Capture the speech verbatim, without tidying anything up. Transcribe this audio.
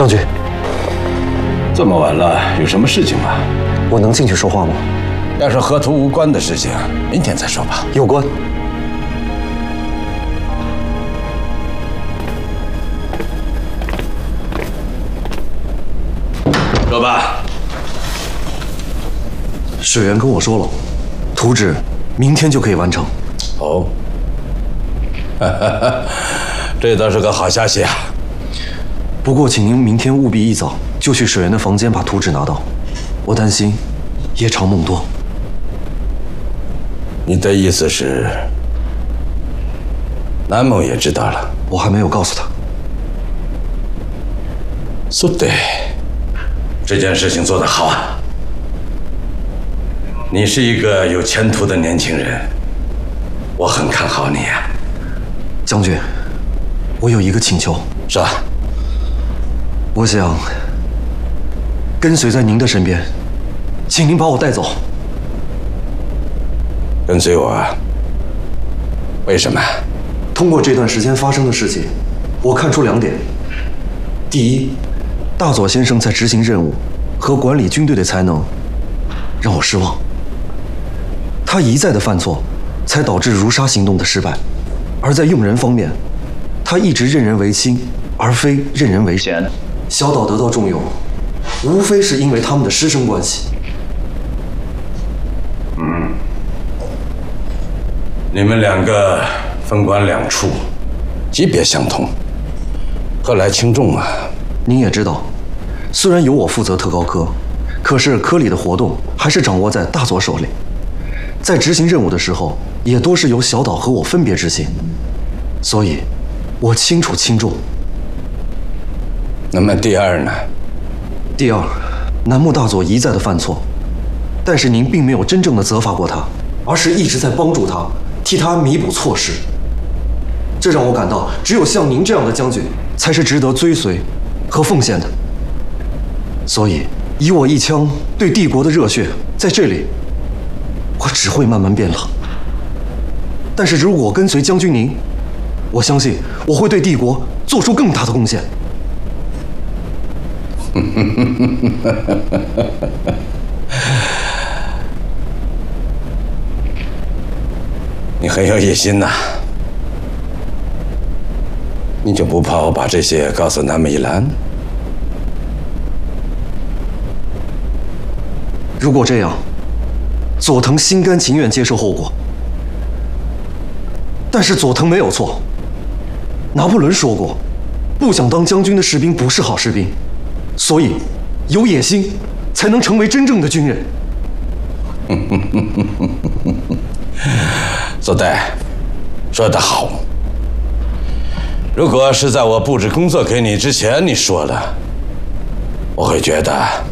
将军， 这么晚了，有什么事情吗？ 我能进去说话吗？ 要是和图无关的事情，明天再说吧。 有关。 说吧。 水源跟我说了，图纸明天就可以完成。 哦，这倒是个好消息啊。 不过，请您明天务必一早就去水源的房间把图纸拿到。我担心夜长梦多。 你的意思是，南某也知道了？ 我还没有告诉他。 so对，这件事情做得好啊！你是一个有前途的年轻人，我很看好你啊。 将军，我有一个请求。 是吧？ 我想跟随在您的身边，请您把我带走。 跟随我啊？为什么？ 通过这段时间发生的事情，我看出两点。第一，大佐先生在执行任务和管理军队的才能让我失望。他一再的犯错，才导致如沙行动的失败。而在用人方面，他一直任人唯亲，而非任人唯贤。小岛得到重用，无非是因为他们的师生关系。 嗯，你们两个分管两处，级别相同，何来轻重啊？ 您也知道，虽然由我负责特高科，可是科里的活动还是掌握在大佐手里。在执行任务的时候，也多是由小岛和我分别执行，所以，我清楚轻重。 那么第二呢？ 第二，楠木大佐一再的犯错，但是您并没有真正的责罚过他，而是一直在帮助他，替他弥补错失。这让我感到，只有像您这样的将军，才是值得追随和奉献的。所以，以我一腔对帝国的热血，在这里，我只会慢慢变冷。但是如果跟随将军您，我相信我会对帝国做出更大的贡献。 你很有野心呐，你就不怕我把这些告诉南美一兰？ 如果这样，佐藤心甘情愿接受后果。但是佐藤没有错。拿破仑说过，不想当将军的士兵不是好士兵，所以有野心才能成为真正的军人。 佐代，说得好。如果是在我布置工作给你之前你说的，我会觉得